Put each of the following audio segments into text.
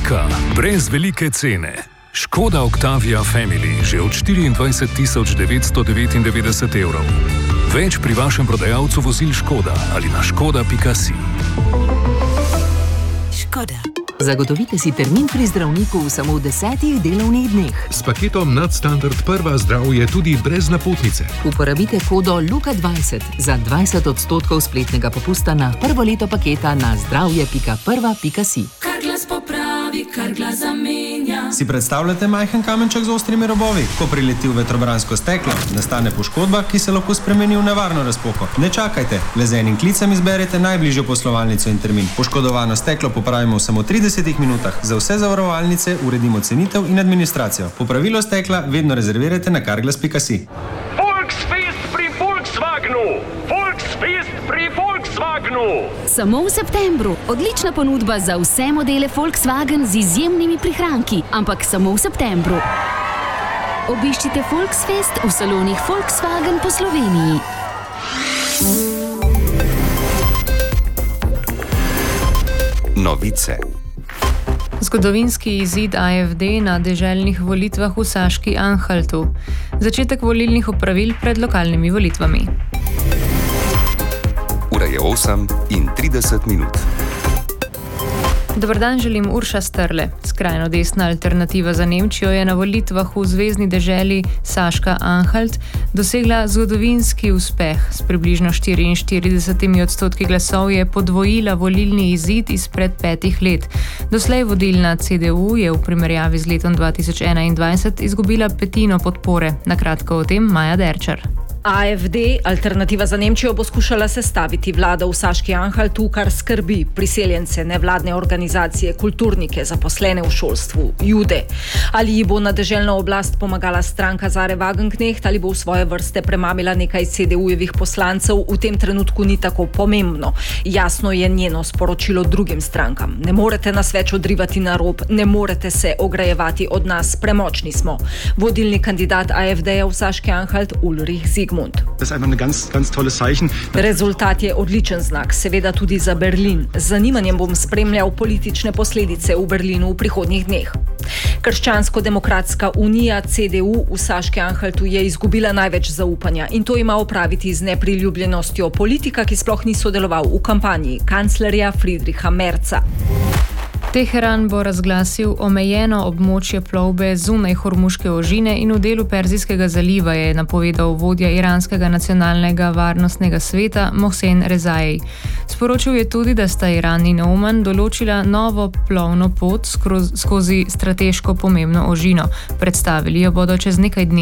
Pika, brez velike cene. Škoda Octavia Family že od 24.999 evrov. Več pri vašem prodajalcu vozil Škoda ali na škoda.si. Škoda. Zagotovite si termin pri zdravniku v samo 10 delovnih dneh. S paketom Nadstandard Prva zdravje tudi brez napotnice. Uporabite kodo LUKA20 za 20% spletnega popusta na prvo leto paketa na zdravje.prva.si. Carglass popravi, Carglass zamenja. Si predstavljate majhen kamenček z ostrimi robovi? Ko prileti v vetrobransko steklo, nastane poškodba, ki se lahko spremeni v nevarno razpoko. Ne čakajte, le z enim klicem izberete najbližjo poslovalnico in termin. Poškodovano steklo popravimo v samo 30 minutah. Za vse zavarovalnice uredimo cenitev in administracijo. Popravilo stekla vedno rezervirajte na carglass.si. Volksfest pri Volkswagenu! Volksfest pri Volkswagenu! Samo v septembru. Odlična ponudba za vse modele Volkswagen z izjemnimi prihranki, ampak samo v septembru. Obiščite Volksfest v salonih Volkswagen po Sloveniji. Novice. Zgodovinski izid AfD na deželnih volitvah v Saški Anhaltu. Začetek volilnih opravil pred lokalnimi volitvami. Ura je 8:30. Dobar dan, želim Urša Strle. Skrajno desna alternativa za Nemčijo je na volitvah v zvezni deželi Saška Anhalt dosegla zgodovinski uspeh. S približno 44% glasov je podvojila volilni izid izpred 5 let. Doslej vodilna CDU je v primerjavi z letom 2021 izgubila petino podpore. Na kratko o tem Maja Derčar. AfD, alternativa za Nemčijo, bo skušala sestaviti vlado v Saški Anhaltu, kar skrbi priseljence, nevladne organizacije, kulturnike, zaposlene v šolstvu, Jude. Ali ji bo na deželno oblast pomagala stranka Zare Wagenknecht ali bo v svoje vrste premamila nekaj CDU-jevih poslancev, v tem trenutku ni tako pomembno. Jasno je njeno sporočilo drugim strankam. Ne morete nas več odrivati na rob, ne morete se ograjevati od nas, premočni smo. Vodilni kandidat AfD-ja v Saški Anhalt Ulrich Zygmunt. Das ist einfach ein ganz tolles Zeichen. Rezultat je odličen znak, seveda tudi za Berlin. Z zanimanjem bom spremljal politične posledice v Berlinu v prihodnjih dneh. Krščansko-demokratska unija CDU v Saški Anhaltu je izgubila največ zaupanja in to ima opraviti z nepriljubljenostjo politika, ki sploh ni sodeloval v kampanji, kanclerja Friedricha Merza. Teheran bo razglasil omejeno območje plovbe zunaj Hormuške ožine in v delu Perzijskega zaliva, je napovedal vodja iranskega nacionalnega varnostnega sveta Mohsen Rezaei. Sporočil je tudi, da sta Iran in Oman določila novo plovno pot skozi strateško pomembno ožino. Predstavili jo bodo čez nekaj dni.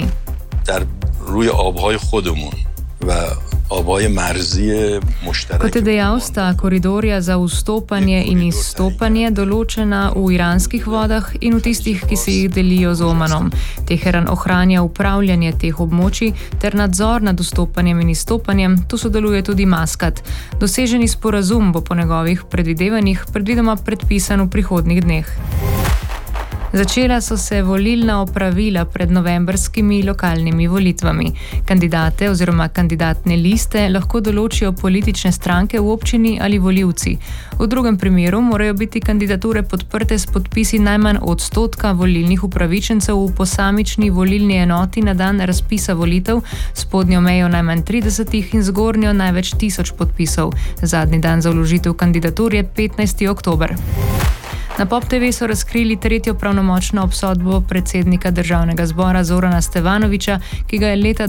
Kot je dejal, sta koridorja za vstopanje in izstopanje določena v iranskih vodah in v tistih, ki se jih delijo z Omanom. Teheran ohranja upravljanje teh območij ter nadzor nad vstopanjem in izstopanjem, tu sodeluje tudi Maskat. Doseženi sporazum bo po njegovih predvidevanjih predvidoma predpisan v prihodnjih dneh. Začela so se volilna opravila pred novembrskimi lokalnimi volitvami. Kandidate oziroma kandidatne liste lahko določijo politične stranke v občini ali volivci. V drugem primeru morajo biti kandidature podprte s podpisi najmanj 1% volilnih upravičencev v posamični volilni enoti na dan razpisa volitev, spodnjo mejo najmanj 30 in zgornjo največ 1000 podpisov. Zadnji dan za vložitev kandidatur je 15. oktober. Na Pop TV so razkrili tretjo pravnomočno obsodbo predsednika Državnega zbora Zorana Stevanovića, ki ga je leta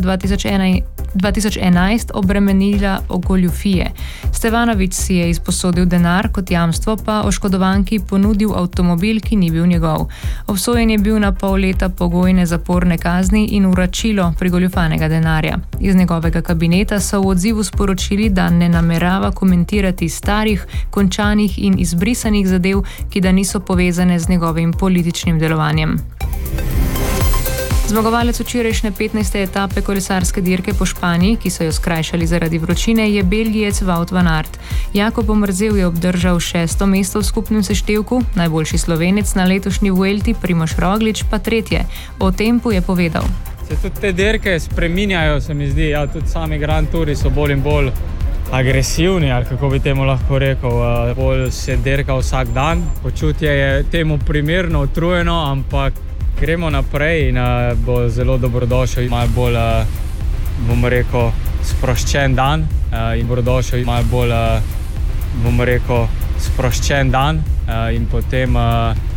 2011 obremenila goljufije. Stevanović si je izposodil denar, kot jamstvo pa oškodovanki ponudil avtomobil, ki ni bil njegov. Obsojen je bil na pol leta pogojne zaporne kazni in vračilo prigoljufanega denarja. Iz njegovega kabineta so v odzivu sporočili, da ne namerava komentirati starih, končanih in izbrisanih zadev, ki da niso povezane z njegovim političnim delovanjem. Zmagovalec včerajšnje 15. etape kolesarske dirke po Španiji, ki so jo skrajšali zaradi vročine, je Belgijec Wout van Aert. Jakob Omerzel je obdržal 6. mesto v skupnem seštevku, najboljši Slovenec na letošnji Vuelti Primož Roglič pa 3. O tempu je povedal. Se tudi te dirke spreminjajo, se mi zdi, tudi sami Grand Touri so bolj in bolj agresivni, ali kako bi temu lahko rekel, bolj se derka vsak dan. Počutje je temu primerno, utrujeno, ampak gremo naprej in bo zelo dobrodošel, malo bolj, bomo rekel, sproščen dan in dobrodošel, malo bolj, bomo rekel, sproščen dan in potem